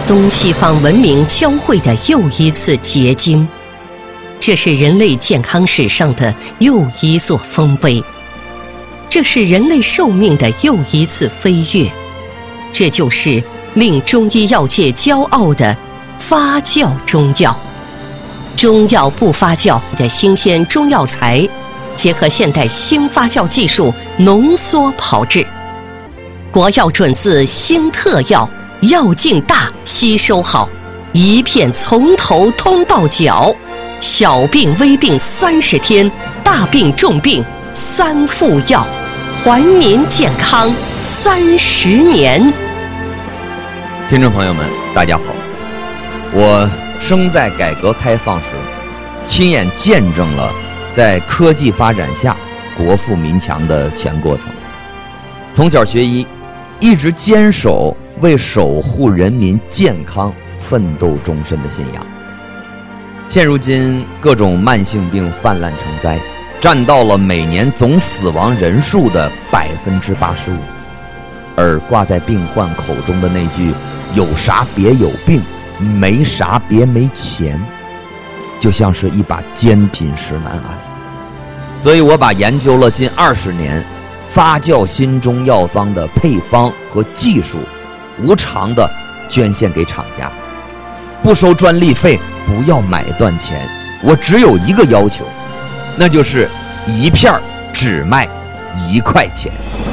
东西方文明交汇的又一次结晶，这是人类健康史上的又一座丰碑，这是人类寿命的又一次飞跃，这就是令中医药界骄傲的发酵中药。中药不发酵的新鲜中药材，结合现代新发酵技术浓缩炮制，国药准字新特药，药劲大，吸收好，一片从头通到脚，小病微病30天，大病重病3副药，还民健康30年。 听众朋友们，大家好，我生在改革开放时，亲眼见证了在科技发展下国富民强的全过程。从小学医，一直坚守为守护人民健康奋斗终身的信仰。现如今各种慢性病泛滥成灾，占到了每年总死亡人数的85%，而挂在病患口中的那句有啥别有病，没啥别没钱，就像是一把坚品石难安。所以我把研究了近20年发酵新中药方的配方和技术无偿的捐献给厂家，不收专利费，不要买断钱，我只有一个要求，那就是一片只卖1块钱。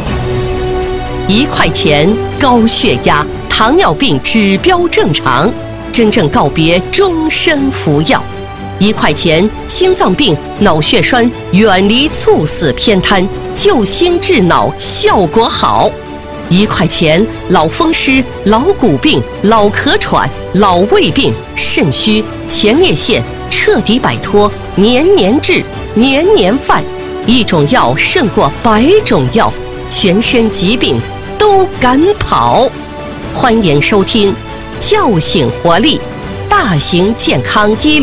1块钱，高血压、糖尿病指标正常，真正告别终身服药。1块钱，心脏病、脑血栓远离猝死偏瘫，救心治脑效果好。1块钱，老风湿、老骨病、老咳喘、老胃病、肾虚、前列腺彻底摆脱，年年治，年年犯。一种药胜过100种药，全身疾病都敢跑。欢迎收听叫醒活力大型健康医疗